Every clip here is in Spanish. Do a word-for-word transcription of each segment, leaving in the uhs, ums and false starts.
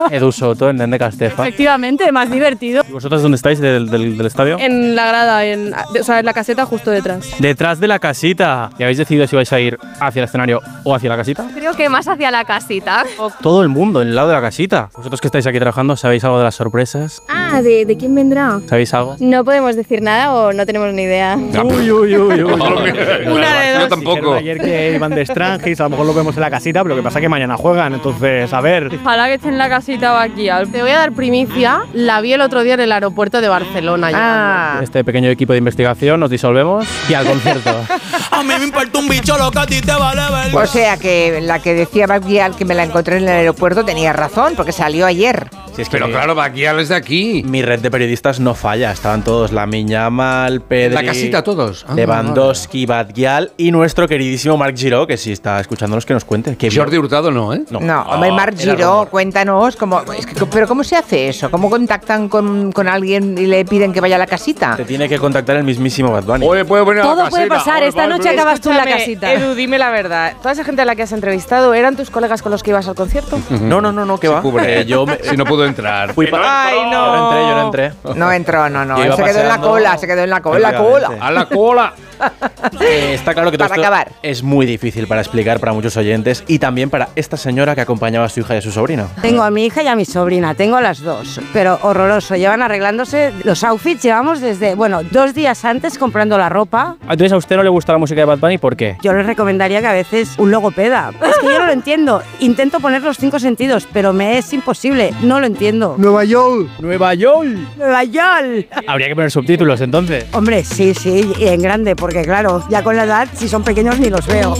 Edu Soto, en Nende Castefa. Efectivamente, más divertido. ¿Y vosotros dónde estáis del, del, del estadio? En la grada, en, o sea, en la caseta justo detrás. Detrás de la casita. ¿Y habéis decidido si vais a ir hacia el escenario o hacia la casita? Creo que más hacia la casita. Todo el mundo en el lado de la casita. Vosotros que estáis aquí trabajando, ¿sabéis algo de las sorpresas? Ah, ¿de, de quién vendrá? ¿Sabéis algo? No podemos decir nada o no tenemos ni idea. Uy, uy, uy, uy. Una de dos. Yo tampoco. Ayer que iban de Strangis, a lo mejor lo vemos en la casita, pero lo que pasa es que mañana juegan, entonces, a ver. Ojalá que esté en la casita o aquí. Te voy a dar primicia. La vi el otro día en el aeropuerto de Barcelona. Ah. Este pequeño equipo de investigación nos disolvemos y al concierto. A mí me importa un bicho lo que a ti te vale ver. O sea que la que decía Baquial que me la encontré en el aeropuerto tenía razón, porque salió ayer. Si es que Pero mi, claro, Baquial es de aquí. Mi red de periodistas no falla. Estaban todos, Lamiñ Yamal, Pedri... La casita todos. Ah, Lewandowski, Baquial y nuestro queridísimo Marc Giró, que si está escuchándonos que nos cuente. Que Jordi Hurtado no, ¿eh? No, no oh, hombre, Marc Giró, cuéntanos cómo... Es que, pero ¿cómo se hace eso? ¿Cómo contactan con, con alguien y le piden que vaya a la casita? Te tiene que contactar el mismísimo Bad Bunny. Oye, puede venir a la Todo casita. puede pasar. Oye, Esta noche acabas tú en la casita. Edu, dime la verdad. ¿Toda esa gente a la que has entrevistado eran tus colegas con los que ibas al concierto? No, no, no, no, ¿qué va? Eh, yo me, si no puedo entrar. Fui para... Ay, no. Yo no entré, yo no entré. No entró, no, no. Él se quedó en la cola, se quedó en la cola. cola. A la cola. Eh, está claro que todo para esto acabar. es muy difícil para explicar para muchos oyentes y también para esta señora que acompañaba a su hija y a su sobrino. Tengo a mi hija y a mi sobrina, tengo a las dos, pero horroroso. Llevan arreglándose los outfits, llevamos desde, bueno, dos días antes comprando la ropa. Entonces, ¿a usted no le gusta la música de Bad Bunny? ¿Por qué? Yo les recomendaría que a veces un logopeda. Es que yo no lo entiendo. Intento poner los cinco sentidos, pero me es imposible. No lo entiendo. Nueva York. ¡Nueva York! ¡Nueva York! Habría que poner subtítulos entonces. Hombre, sí, sí, y en grande, porque claro, ya con la edad, si son pequeños ni los veo.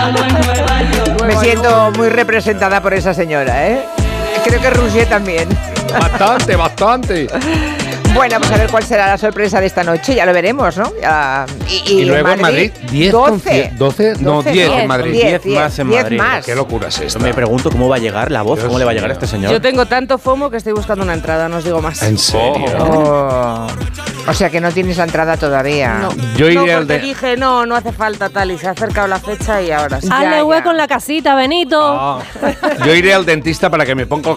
Me siento muy representada por esa señora, ¿eh? Creo que Roger también. Bastante, bastante. Bueno, pues a ver cuál será la sorpresa de esta noche, ya lo veremos, ¿no? Ya, y, y, y luego en Madrid, diez doce. ¿doce? No, diez en Madrid. diez más en diez Madrid. más. Qué locura es esta. Yo me pregunto cómo va a llegar la voz, Dios cómo le va a llegar mío. a este señor. Yo tengo tanto FOMO que estoy buscando una entrada, no os digo más. ¿En serio? Oh. O sea que no tienes la entrada todavía. No, Yo iré no, al porque de... dije, no, no hace falta tal, y se ha acercado la fecha y ahora sí. Hazle ya, hueco ya. en la casita, Benito. Ah. Yo iré al dentista para que me ponga...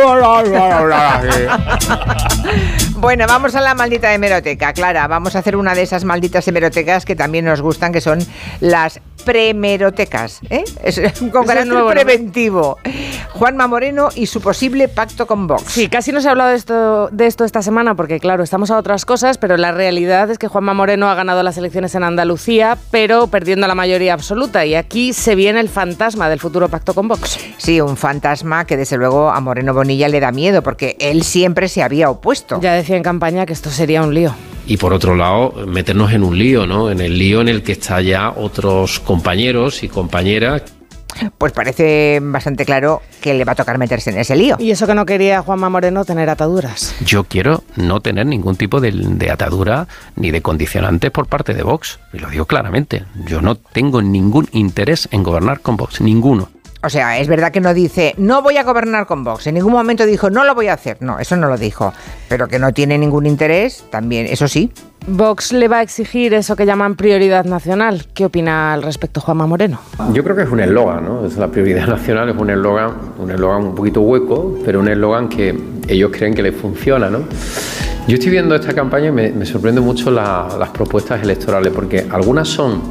Bueno, vamos a la maldita hemeroteca, Clara. Vamos a hacer una de esas malditas hemerotecas que también nos gustan, que son las premerotecas, ¿eh? Es con carácter preventivo. Juanma Moreno y su posible pacto con Vox. Sí, casi no se ha hablado de esto, de esto esta semana porque, claro, estamos a otras cosas, pero la realidad es que Juanma Moreno ha ganado las elecciones en Andalucía, pero perdiendo la mayoría absoluta. Y aquí se viene el fantasma del futuro pacto con Vox. Sí, un fantasma que desde luego a Moreno Bonilla le da miedo porque él siempre se había opuesto. Ya decía en campaña que esto sería un lío. Y por otro lado, meternos en un lío, ¿no? En el lío en el que están ya otros compañeros y compañeras. Pues parece bastante claro que le va a tocar meterse en ese lío. Y eso que no quería Juanma Moreno, tener ataduras. Yo quiero no tener ningún tipo de, de atadura ni de condicionantes por parte de Vox. Y lo digo claramente. Yo no tengo ningún interés en gobernar con Vox, ninguno. O sea, es verdad que no dice, no voy a gobernar con Vox. En ningún momento dijo, no lo voy a hacer. No, eso no lo dijo. Pero que no tiene ningún interés, también, eso sí. Vox le va a exigir eso que llaman prioridad nacional. ¿Qué opina al respecto Juanma Moreno? Yo creo que es un eslogan, ¿no? Es la prioridad nacional, es un eslogan, un eslogan un poquito hueco, pero un eslogan que ellos creen que les funciona, ¿no? Yo estoy viendo esta campaña y me, me sorprende mucho la, las propuestas electorales, porque algunas son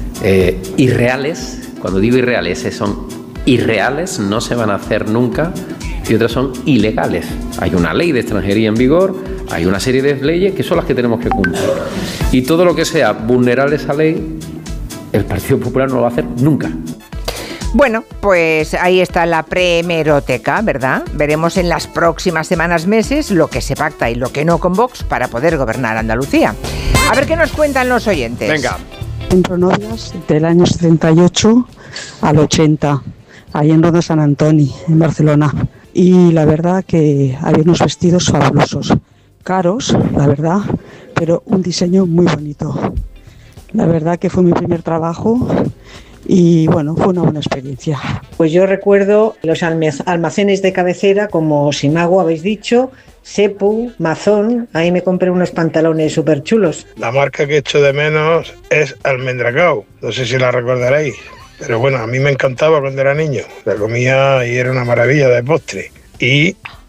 eh, irreales. Cuando digo irreales, son irreales, no se van a hacer nunca, y otras son ilegales. Hay una ley de extranjería en vigor, hay una serie de leyes que son las que tenemos que cumplir. Y todo lo que sea vulnerar esa ley, el Partido Popular no lo va a hacer nunca. Bueno, pues ahí está la prehemeroteca, ¿verdad? Veremos en las próximas semanas, meses, lo que se pacta y lo que no con Vox para poder gobernar Andalucía. A ver qué nos cuentan los oyentes. Venga. Centro Novias del año setenta y ocho al ochenta, ahí en Ronda San Antoni, en Barcelona. Y la verdad que había unos vestidos fabulosos, caros, la verdad, pero un diseño muy bonito. La verdad que fue mi primer trabajo y bueno, fue una buena experiencia. Pues yo recuerdo los almacenes de cabecera como Simago, habéis dicho, Sepu, Mazón, ahí me compré unos pantalones súper chulos. La marca que echo de menos es Almendracao, no sé si la recordaréis, pero bueno, a mí me encantaba cuando era niño, la comía y era una maravilla de postre. y